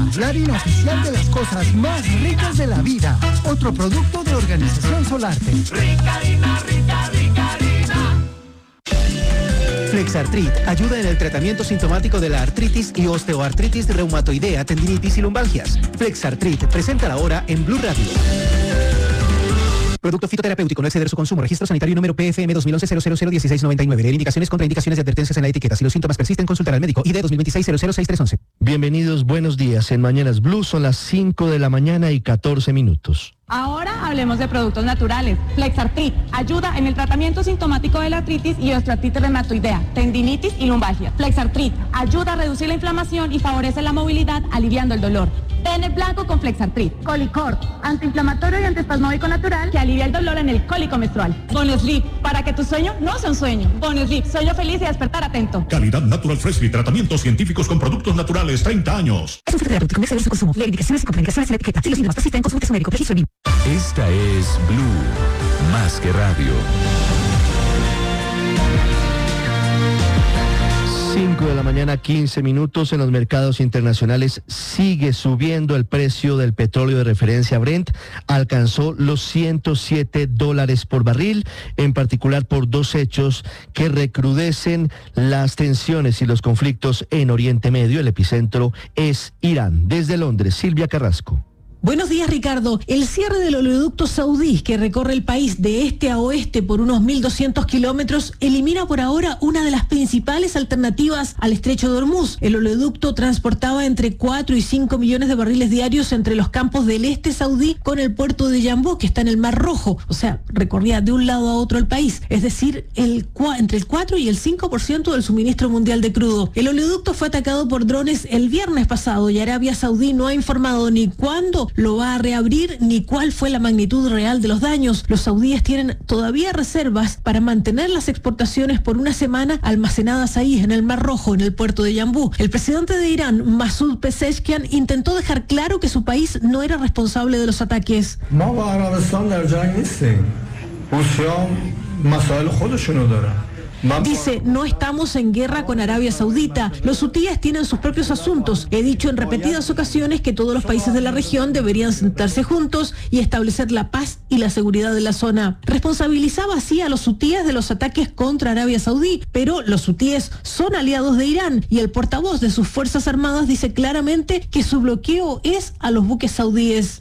la harina oficial de las cosas más ricas de la vida. Otro producto de Organización Solarte. Rica harina, rica, rica harina. Flexartrit ayuda en el tratamiento sintomático de la artritis y osteoartritis reumatoidea, tendinitis y lumbalgias. Flexartrit, presenta la hora en Blue Radio. Producto fitoterapéutico, no exceder su consumo. Registro sanitario número PFM 2011-001699. Leer indicaciones, contraindicaciones y advertencias en la etiqueta. Si los síntomas persisten, consultar al médico. ID 2026-006311. Bienvenidos, buenos días. En Mañanas Blue son las 5 de la mañana y 14 minutos. Ahora hablemos de productos naturales. Flexartrit ayuda en el tratamiento sintomático de la artritis y osteoartritis reumatoidea, tendinitis y lumbalgia. Flexartrit ayuda a reducir la inflamación y favorece la movilidad, aliviando el dolor. Pene blanco con Flexartrit. Colicort, antiinflamatorio y antiespasmódico natural que alivia el dolor en el cólico menstrual. Bonesleep, para que tu sueño no sea un sueño. Bonesleep, sueño feliz y despertar atento. Calidad Natural Freshly, tratamientos científicos con productos naturales, 30 años. Es un fitoterapéutico, no exceder su consumo. Leer indicaciones y contraindicaciones en la etiqueta. Si los síntomas persisten, consulte a su médico. Registro BIM. Esta es Blue, más que radio. 5 de la mañana, 15 minutos. En los mercados internacionales sigue subiendo el precio del petróleo de referencia Brent. Alcanzó los $107 por barril, en particular por dos hechos que recrudecen las tensiones y los conflictos en Oriente Medio. El epicentro es Irán. Desde Londres, Silvia Carrasco. Buenos días, Ricardo. El cierre del oleoducto saudí que recorre el país de este a oeste por unos 1.200 kilómetros elimina por ahora una de las principales alternativas al estrecho de Hormuz. El oleoducto transportaba entre 4 y 5 millones de barriles diarios entre los campos del este saudí con el puerto de Yambú, que está en el Mar Rojo. O sea, recorría de un lado a otro el país. Es decir, entre el 4 y el 5% del suministro mundial de crudo. El oleoducto fue atacado por drones el viernes pasado y Arabia Saudí no ha informado ni cuándo lo va a reabrir ni cuál fue la magnitud real de los daños. Los saudíes tienen todavía reservas para mantener las exportaciones por una semana almacenadas ahí en el Mar Rojo, en el puerto de Yambú. El presidente de Irán, Masoud Pezeshkian, intentó dejar claro que su país no era responsable de los ataques. Dice, no estamos en guerra con Arabia Saudita. Los hutíes tienen sus propios asuntos. He dicho en repetidas ocasiones que todos los países de la región deberían sentarse juntos y establecer la paz y la seguridad de la zona. Responsabilizaba así a los hutíes de los ataques contra Arabia Saudí, pero los hutíes son aliados de Irán y el portavoz de sus Fuerzas Armadas dice claramente que su bloqueo es a los buques saudíes.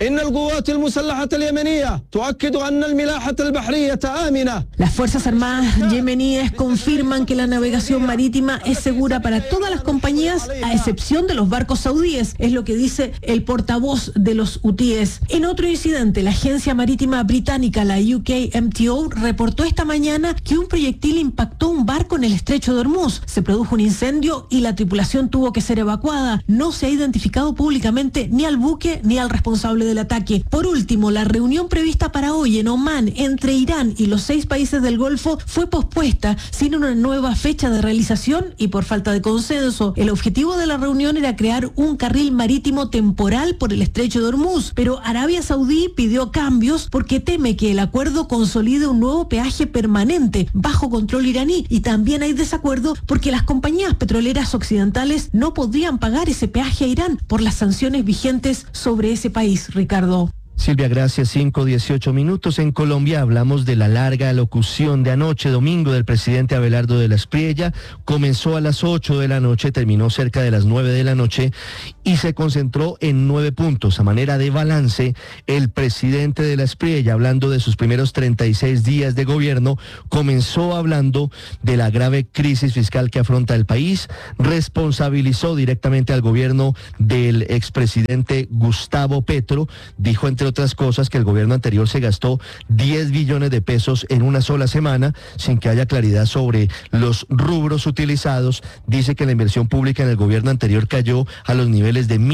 Las Fuerzas Armadas yemeníes confirman que la navegación marítima es segura para todas las compañías, a excepción de los barcos saudíes, es lo que dice el portavoz de los hutíes. En otro incidente, la agencia marítima británica, la UKMTO, reportó esta mañana que un proyectil impactó un barco en el estrecho de Hormuz. Se produjo un incendio y la tripulación tuvo que ser evacuada. No se ha identificado públicamente ni al buque ni al responsable del ataque. Por último, la reunión prevista para hoy en Omán entre Irán y los 6 países del Golfo fue pospuesta sin una nueva fecha de realización y por falta de consenso. El objetivo de la reunión era crear un carril marítimo temporal por el estrecho de Hormuz, pero Arabia Saudí pidió cambios porque teme que el acuerdo consolide un nuevo peaje permanente bajo control iraní, y también hay desacuerdo porque las compañías petroleras occidentales no podrían pagar ese peaje a Irán por las sanciones vigentes sobre ese país, Ricardo. Silvia, gracias. 5:18 minutos. En Colombia hablamos de la larga locución de anoche, domingo, del presidente Abelardo de la Espriella. Comenzó a las 8 de la noche, terminó cerca de las 9 de la noche y se concentró en 9 puntos. A manera de balance, el presidente de la Espriella, hablando de sus primeros 36 días de gobierno, comenzó hablando de la grave crisis fiscal que afronta el país, responsabilizó directamente al gobierno del expresidente Gustavo Petro, dijo entre otras cosas que el gobierno anterior se gastó 10 billones de pesos en una sola semana sin que haya claridad sobre los rubros utilizados. Dice que la inversión pública en el gobierno anterior cayó a los niveles de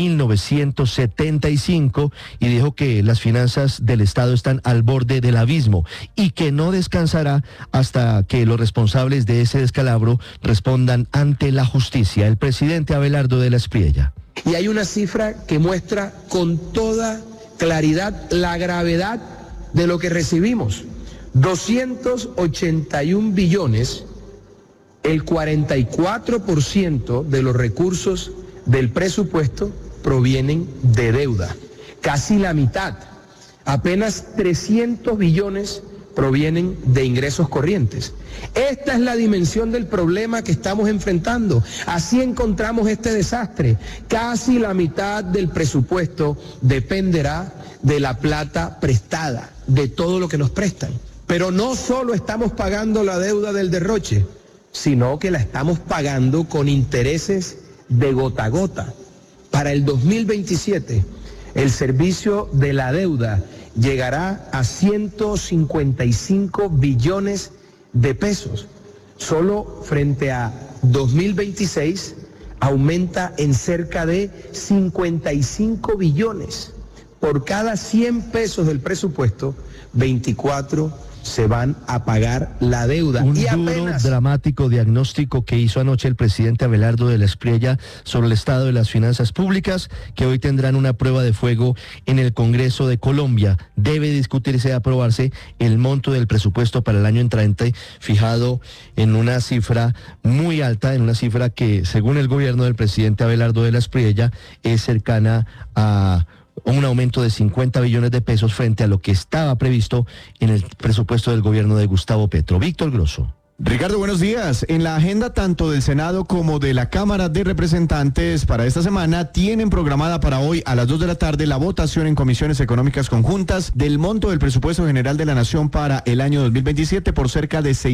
1975 y dijo que las finanzas del Estado están al borde del abismo y que no descansará hasta que los responsables de ese descalabro respondan ante la justicia. El presidente Abelardo de la Espriella. Y hay una cifra que muestra con toda claridad la gravedad de lo que recibimos. 281 billones, el 44% de los recursos del presupuesto provienen de deuda, casi la mitad, apenas 300 billones provienen de ingresos corrientes. Esta es la dimensión del problema que estamos enfrentando. Así encontramos este desastre. Casi la mitad del presupuesto dependerá de la plata prestada, de todo lo que nos prestan. Pero no solo estamos pagando la deuda del derroche, sino que la estamos pagando con intereses de gota a gota. Para el 2027, el servicio de la deuda llegará a 155 billones de pesos. Solo frente a 2026 aumenta en cerca de 55 billones. Por cada 100 pesos del presupuesto, 24 se van a pagar la deuda. Un y duro, apenas dramático diagnóstico que hizo anoche el presidente Abelardo de la Espriella sobre el estado de las finanzas públicas, que hoy tendrán una prueba de fuego en el Congreso de Colombia. Debe discutirse y aprobarse el monto del presupuesto para el año entrante, fijado en una cifra muy alta, en una cifra que, según el gobierno del presidente Abelardo de la Espriella, es cercana a un aumento de 50 billones de pesos frente a lo que estaba previsto en el presupuesto del gobierno de Gustavo Petro. Víctor Grosso. Ricardo, buenos días. En la agenda tanto del Senado como de la Cámara de Representantes para esta semana tienen programada para hoy a las 2 de la tarde la votación en comisiones económicas conjuntas del monto del presupuesto general de la Nación para el año 2027 por cerca de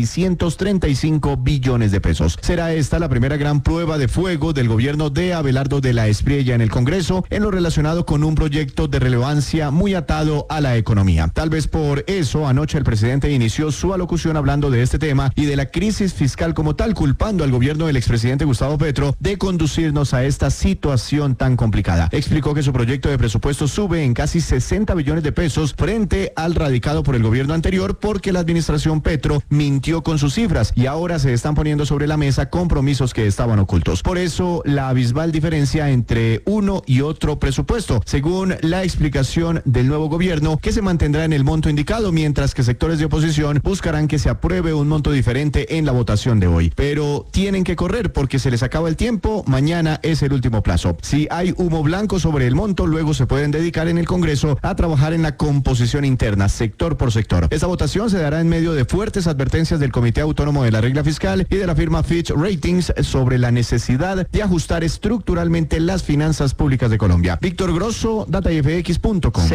635 billones de pesos. Será esta la primera gran prueba de fuego del gobierno de Abelardo de la Espriella en el Congreso en lo relacionado con un proyecto de relevancia muy atado a la economía. Tal vez por eso anoche el presidente inició su alocución hablando de este tema y de la crisis fiscal como tal, culpando al gobierno del expresidente Gustavo Petro de conducirnos a esta situación tan complicada. Explicó que su proyecto de presupuesto sube en casi 60 billones de pesos frente al radicado por el gobierno anterior porque la administración Petro mintió con sus cifras y ahora se están poniendo sobre la mesa compromisos que estaban ocultos. Por eso la abismal diferencia entre uno y otro presupuesto, según la explicación del nuevo gobierno, que se mantendrá en el monto indicado, mientras que sectores de oposición buscarán que se apruebe un monto diferente en la votación de hoy. Pero tienen que correr porque se les acaba el tiempo, mañana es el último plazo. Si hay humo blanco sobre el monto, luego se pueden dedicar en el Congreso a trabajar en la composición interna, sector por sector. Esta votación se dará en medio de fuertes advertencias del Comité Autónomo de la Regla Fiscal y de la firma Fitch Ratings sobre la necesidad de ajustar estructuralmente las finanzas públicas de Colombia. Víctor Grosso, datafx.com.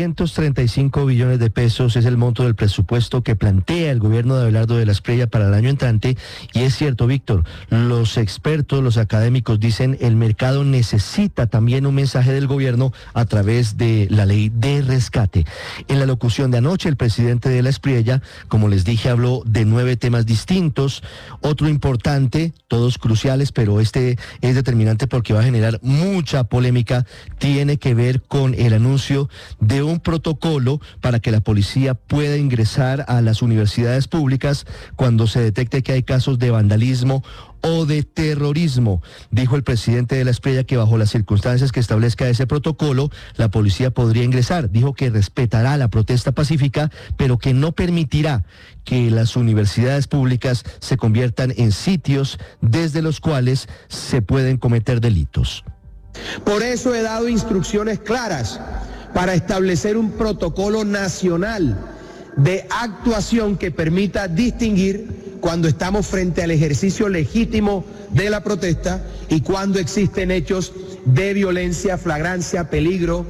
635 billones de pesos es el monto del presupuesto que plantea el gobierno de Abelardo de la Espriella para el año entrante, y es cierto, Víctor, los expertos, los académicos dicen el mercado necesita también un mensaje del gobierno a través de la ley de rescate. En la locución de anoche, el presidente de la Espriella, como les dije, habló de 9 temas distintos. Otro importante, todos cruciales, pero este es determinante porque va a generar mucha polémica, tiene que ver con el anuncio de un protocolo para que la policía pueda ingresar a las universidades públicas cuando se detecte que hay casos de vandalismo o de terrorismo. Dijo el presidente de la Espriella que bajo las circunstancias que establezca ese protocolo, la policía podría ingresar. Dijo que respetará la protesta pacífica, pero que no permitirá que las universidades públicas se conviertan en sitios desde los cuales se pueden cometer delitos. Por eso he dado instrucciones claras para establecer un protocolo nacional de actuación que permita distinguir cuando estamos frente al ejercicio legítimo de la protesta y cuando existen hechos de violencia, flagrancia, peligro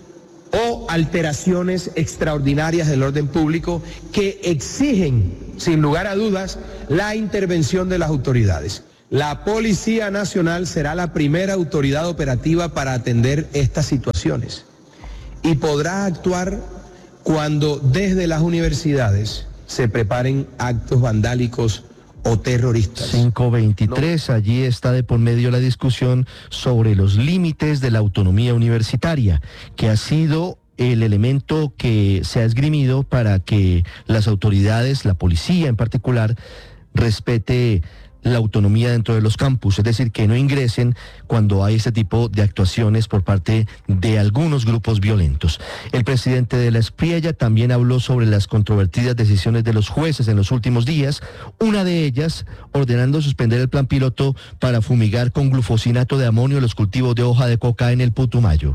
o alteraciones extraordinarias del orden público que exigen, sin lugar a dudas, la intervención de las autoridades. La Policía Nacional será la primera autoridad operativa para atender estas situaciones y podrá actuar cuando desde las universidades se preparen actos vandálicos o terroristas. 523, allí está de por medio la discusión sobre los límites de la autonomía universitaria, que ha sido el elemento que se ha esgrimido para que las autoridades, la policía en particular, respete la autonomía dentro de los campus, es decir, que no ingresen cuando hay este tipo de actuaciones por parte de algunos grupos violentos. El presidente de la Espriella también habló sobre las controvertidas decisiones de los jueces en los últimos días, una de ellas ordenando suspender el plan piloto para fumigar con glufosinato de amonio los cultivos de hoja de coca en el Putumayo.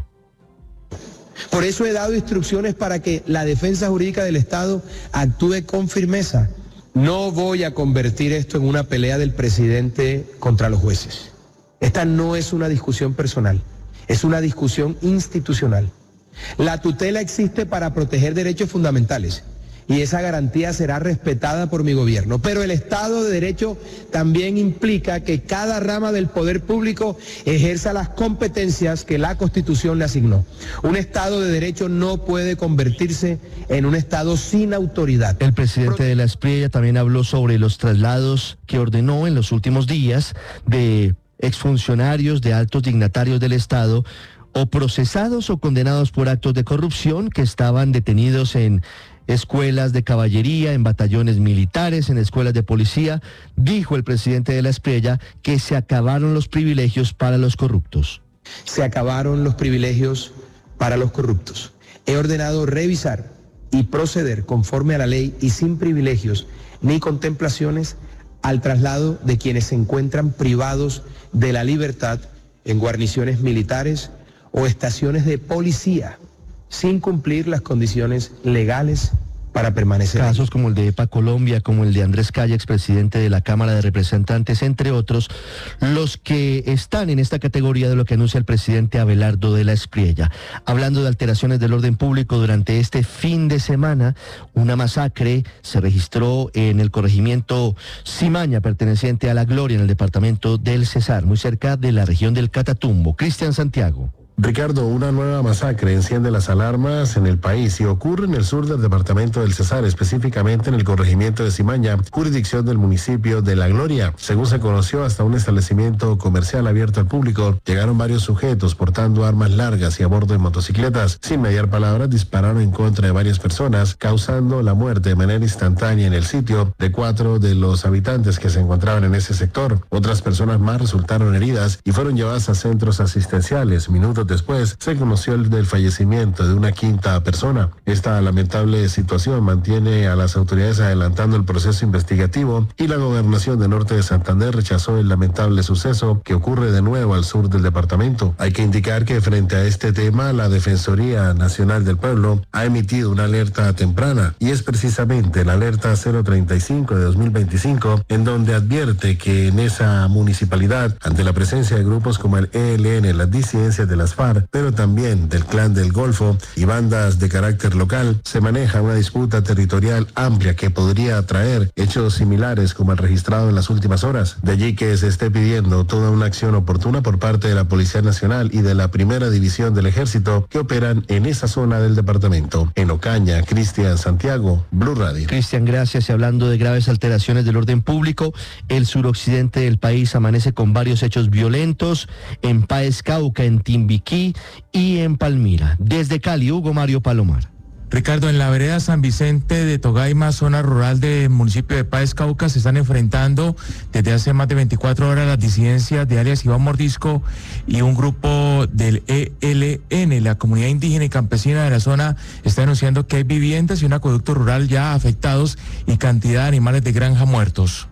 Por eso he dado instrucciones para que la defensa jurídica del Estado actúe con firmeza. No voy a convertir esto en una pelea del presidente contra los jueces. Esta no es una discusión personal, es una discusión institucional. La tutela existe para proteger derechos fundamentales y esa garantía será respetada por mi gobierno. Pero el Estado de Derecho también implica que cada rama del poder público ejerza las competencias que la Constitución le asignó. Un Estado de Derecho no puede convertirse en un Estado sin autoridad. El presidente de la Espriella también habló sobre los traslados que ordenó en los últimos días de exfuncionarios, de altos dignatarios del Estado, o procesados o condenados por actos de corrupción que estaban detenidos en escuelas de caballería, en batallones militares, en escuelas de policía. Dijo el presidente de la Espriella que se acabaron los privilegios para los corruptos. Se acabaron los privilegios para los corruptos. He ordenado revisar y proceder conforme a la ley y sin privilegios ni contemplaciones al traslado de quienes se encuentran privados de la libertad en guarniciones militares o estaciones de policía, sin cumplir las condiciones legales para permanecer. Casos como el de EPA Colombia, como el de Andrés Calle, expresidente de la Cámara de Representantes, entre otros, los que están en esta categoría de lo que anuncia el presidente Abelardo de la Espriella. Hablando de alteraciones del orden público, durante este fin de semana, una masacre se registró en el corregimiento Cimaña, perteneciente a La Gloria, en el departamento del Cesar, muy cerca de la región del Catatumbo. Cristian Santiago. Ricardo, una nueva masacre enciende las alarmas en el país y ocurre en el sur del departamento del Cesar, específicamente en el corregimiento de Cimaña, jurisdicción del municipio de La Gloria. Según se conoció, hasta un establecimiento comercial abierto al público llegaron varios sujetos portando armas largas y a bordo de motocicletas. Sin mediar palabras, dispararon en contra de varias personas, causando la muerte de manera instantánea en el sitio de 4 de los habitantes que se encontraban en ese sector. Otras personas más resultaron heridas y fueron llevadas a centros asistenciales. Minutos después se conoció el del fallecimiento de una quinta persona. Esta lamentable situación mantiene a las autoridades adelantando el proceso investigativo y la gobernación de Norte de Santander rechazó el lamentable suceso que ocurre de nuevo al sur del departamento. Hay que indicar que frente a este tema la Defensoría Nacional del Pueblo ha emitido una alerta temprana y es precisamente la alerta 035 de 2025 en donde advierte que en esa municipalidad, ante la presencia de grupos como el ELN, las disidencias de las FARC, pero también del Clan del Golfo y bandas de carácter local, se maneja una disputa territorial amplia que podría atraer hechos similares como el registrado en las últimas horas. De allí que se esté pidiendo toda una acción oportuna por parte de la Policía Nacional y de la Primera División del Ejército que operan en esa zona del departamento. En Ocaña, Cristian Santiago, Blue Radio. Cristian, gracias. Y hablando de graves alteraciones del orden público, el suroccidente del país amanece con varios hechos violentos en Páez Cauca, en Timbiquí y en Palmira. Desde Cali, Hugo Mario Palomar. Ricardo, en la vereda San Vicente de Togaima, zona rural del municipio de Páez Cauca, se están enfrentando desde hace más de 24 horas las disidencias de alias Iván Mordisco y un grupo del ELN. La comunidad indígena y campesina de la zona está denunciando que hay viviendas y un acueducto rural ya afectados y cantidad de animales de granja muertos.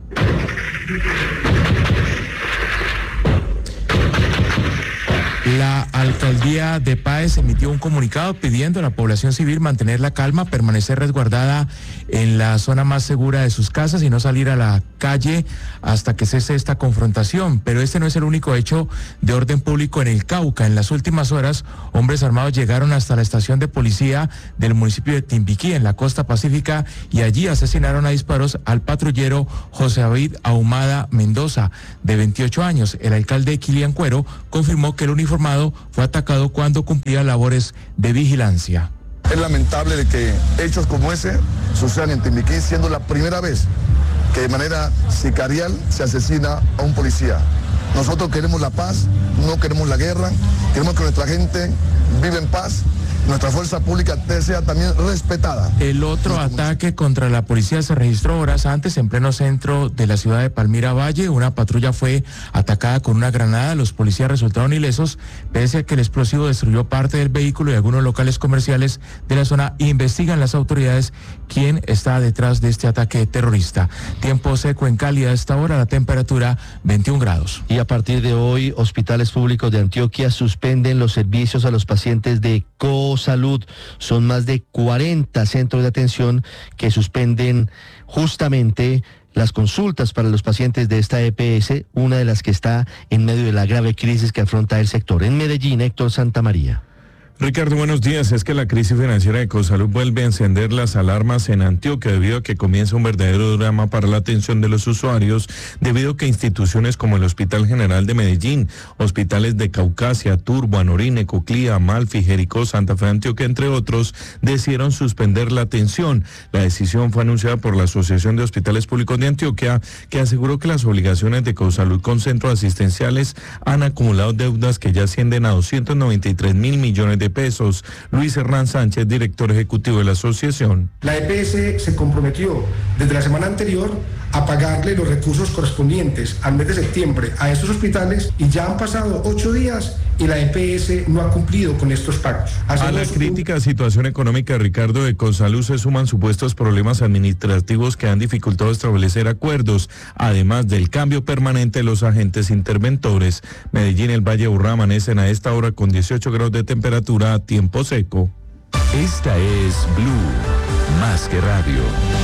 La alcaldía de Páez emitió un comunicado pidiendo a la población civil mantener la calma, permanecer resguardada en la zona más segura de sus casas y no salir a la calle hasta que cese esta confrontación. Pero este no es el único hecho de orden público en el Cauca. En las últimas horas, hombres armados llegaron hasta la estación de policía del municipio de Timbiquí, en la costa pacífica, y allí asesinaron a disparos al patrullero José David Ahumada Mendoza, de 28 años. El alcalde Kilian Cuero confirmó que el uniformado fue atacado cuando cumplía labores de vigilancia. Es lamentable de que hechos como ese sucedan en Timbiquí, siendo la primera vez que de manera sicarial se asesina a un policía. Nosotros queremos la paz, no queremos la guerra, queremos que nuestra gente viva en paz nuestra fuerza pública sea también respetada. El otro ataque contra la policía se registró horas antes en pleno centro de la ciudad de Palmira Valle. Una patrulla fue atacada con una granada. Los policías resultaron ilesos, pese a que el explosivo destruyó parte del vehículo y algunos locales comerciales de la zona. Investigan las autoridades quién está detrás de este ataque terrorista. Tiempo seco en Cali a esta hora, la temperatura 21 grados. Y a partir de hoy, hospitales públicos de Antioquia suspenden los servicios a los pacientes de Cosalud. Son más de 40 centros de atención que suspenden justamente las consultas para los pacientes de esta EPS, una de las que está en medio de la grave crisis que afronta el sector. En Medellín, Héctor Santamaría. Ricardo, buenos días. Es que la crisis financiera de Cosalud vuelve a encender las alarmas en Antioquia debido a que comienza un verdadero drama para la atención de los usuarios, debido a que instituciones como el Hospital General de Medellín, hospitales de Caucasia, Turbo, Anorí, Coclía, Amalfi, Jericó, Santa Fe, Antioquia, entre otros, decidieron suspender la atención. La decisión fue anunciada por la Asociación de Hospitales Públicos de Antioquia, que aseguró que las obligaciones de Cosalud con centros asistenciales han acumulado deudas que ya ascienden a 293 mil millones de pesos. Luis Hernán Sánchez, director ejecutivo de la asociación. La EPS se comprometió desde la semana anterior a pagarle los recursos correspondientes al mes de septiembre a estos hospitales y ya han pasado 8 días y la EPS no ha cumplido con estos pagos. A la crítica situación económica, Ricardo, de Cosalud se suman supuestos problemas administrativos que han dificultado establecer acuerdos, además del cambio permanente de los agentes interventores. Medellín, el Valle de Urrá amanecen a esta hora con 18 grados de temperatura, tiempo seco. Esta es Blue, más que radio.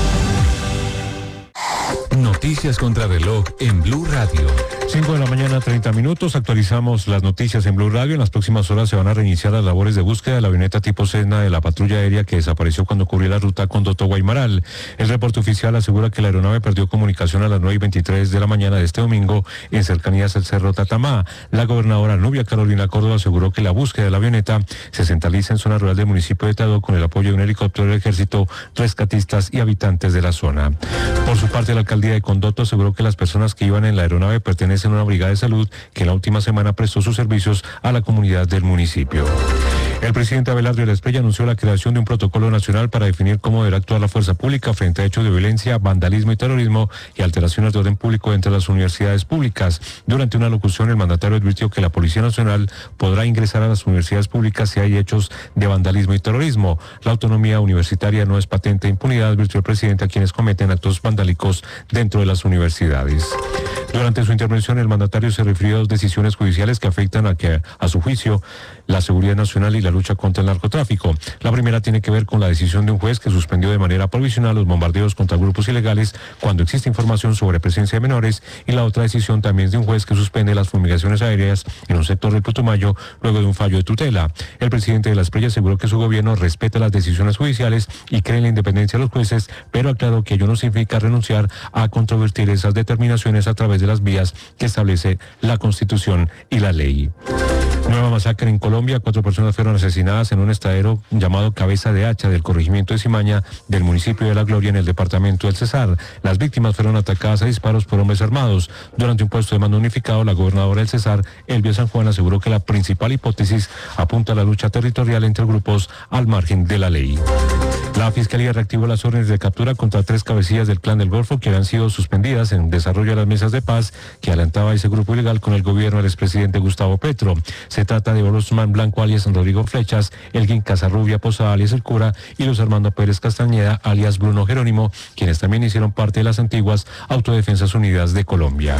Noticias contra reloj en Blue Radio. 5 de la mañana, 30 minutos. Actualizamos las noticias en Blue Radio. En las próximas horas se van a reiniciar las labores de búsqueda de la avioneta tipo Cessna de la patrulla aérea que desapareció cuando cubrió la ruta Condoto-Guaymaral. El reporte oficial asegura que la aeronave perdió comunicación a las 9:23 de la mañana de este domingo en cercanías del Cerro Tatamá. La gobernadora Nubia Carolina Córdoba aseguró que la búsqueda de la avioneta se centraliza en zona rural del municipio de Tadó con el apoyo de un helicóptero del ejército, rescatistas y habitantes de la zona. Por su parte, la alcaldía de Condoto aseguró que las personas que iban en la aeronave pertenecen a una brigada de salud que en la última semana prestó sus servicios a la comunidad del municipio. El presidente Abelardo de la Espriella anunció la creación de un protocolo nacional para definir cómo deberá actuar la fuerza pública frente a hechos de violencia, vandalismo y terrorismo y alteraciones de orden público entre las universidades públicas. Durante una locución, el mandatario advirtió que la Policía Nacional podrá ingresar a las universidades públicas si hay hechos de vandalismo y terrorismo. La autonomía universitaria no es patente de impunidad, advirtió el presidente a quienes cometen actos vandálicos dentro de las universidades. Durante su intervención, el mandatario se refirió a dos decisiones judiciales que afectan a su juicio, la seguridad nacional y la lucha contra el narcotráfico. La primera tiene que ver con la decisión de un juez que suspendió de manera provisional los bombardeos contra grupos ilegales cuando existe información sobre presencia de menores, y la otra decisión también es de un juez que suspende las fumigaciones aéreas en un sector del Putumayo luego de un fallo de tutela. El presidente de la Espriella aseguró que su gobierno respeta las decisiones judiciales y cree en la independencia de los jueces, pero aclaró que ello no significa renunciar a controvertir esas determinaciones a través de las vías que establece la Constitución y la ley. Nueva masacre en Colombia. 4 personas fueron asesinadas en un estadero llamado Cabeza de Hacha del corregimiento de Cimaña del municipio de La Gloria en el departamento del Cesar. Las víctimas fueron atacadas a disparos por hombres armados. Durante un puesto de mando unificado, la gobernadora del Cesar, Elvia San Juan, aseguró que la principal hipótesis apunta a la lucha territorial entre grupos al margen de la ley. La Fiscalía reactivó las órdenes de captura contra 3 cabecillas del Clan del Golfo que habían sido suspendidas en desarrollo de las mesas de paz que adelantaba ese grupo ilegal con el gobierno del expresidente Gustavo Petro. Se trata de Orozman Blanco alias Rodrigo Flechas, Elgin Casarrubia Posada alias El Cura y Luis Armando Pérez Castañeda alias Bruno Jerónimo, quienes también hicieron parte de las antiguas Autodefensas Unidas de Colombia.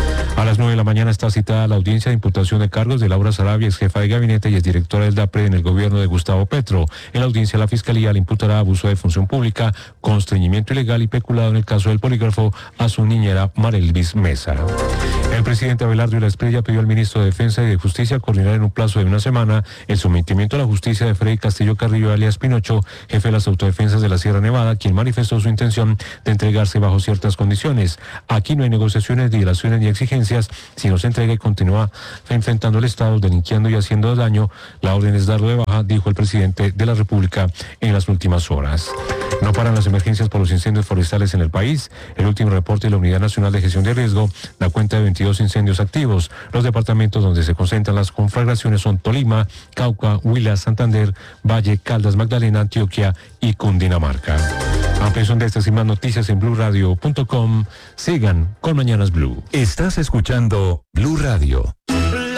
A las 9 de la mañana está citada la audiencia de imputación de cargos de Laura Sarabia, ex jefa de gabinete y ex directora del DAPRE en el gobierno de Gustavo Petro. En la audiencia, la Fiscalía le imputará abuso de función pública, constreñimiento ilegal y peculado en el caso del polígrafo a su niñera Marelvis Mesa. El presidente Abelardo de la Espriella pidió al ministro de Defensa y de Justicia coordinar en un plazo de una semana el sometimiento a la justicia de Freddy Castillo Carrillo alias Pinocho, jefe de las autodefensas de la Sierra Nevada, quien manifestó su intención de entregarse bajo ciertas condiciones. Aquí no hay negociaciones, dilaciones ni exigencias. Si no se entrega y continúa enfrentando el Estado, delinquiendo y haciendo daño, la orden es darlo de baja, dijo el presidente de la República en las últimas horas. No paran las emergencias por los incendios forestales en el país. El último reporte de la Unidad Nacional de Gestión de Riesgo da cuenta de 22 incendios activos. Los departamentos donde se concentran las conflagraciones son Tolima, Cauca, Huila, Santander, Valle, Caldas, Magdalena, Antioquia y Cundinamarca. Ampliación de estas y más noticias en BluRadio.com. Sigan con Mañanas Blue. Estás escuchando Blue Radio.